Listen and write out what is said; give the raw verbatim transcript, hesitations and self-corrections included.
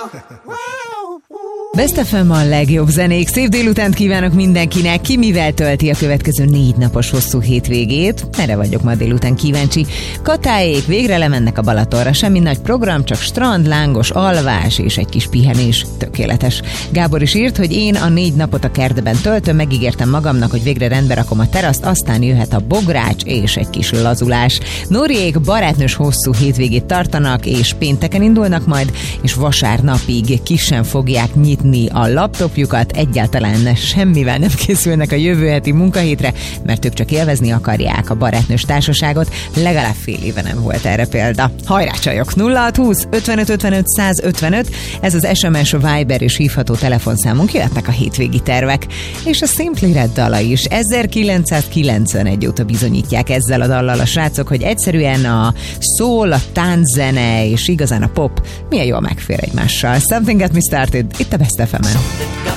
Best ef em a legjobb zenék. Szép délutánt kívánok mindenkinek. Ki mivel tölti a következő négy napos hosszú hétvégét? Erre vagyok ma délután kíváncsi. Katáék végre lemennek a Balatonra. Semmi nagy program, csak strand, lángos alvás és egy kis pihenés. Tökéletes. Gábor is írt, hogy én a négy napot a kertben töltöm, megígértem magamnak, hogy végre rendbe rakom a teraszt, aztán jöhet a bogrács és egy kis lazulás. Noriék barátnős hosszú hétvégét tartanak, és pénteken indulnak majd, és vasárnapig ki sem fogják nyitni a laptopjukat, egyáltalán semmivel nem készülnek a jövő heti munkahétre, mert ők csak élvezni akarják a barátnős társaságot, legalább fél éve nem volt erre példa. Hajrá csajok! nulla hat húsz ötvenöt ötvenöt száz ötvenöt, ez az es em es, Viber és hívható telefonszámunk, jöhetnek a hétvégi tervek. És a Simply Red dala is ezerkilencszázkilencvenegy óta bizonyítják ezzel a dallal a srácok, hogy egyszerűen a szól, a tánczene és igazán a pop milyen jól megfér egymással. Something Got Me Started, itt a Best ef em-en.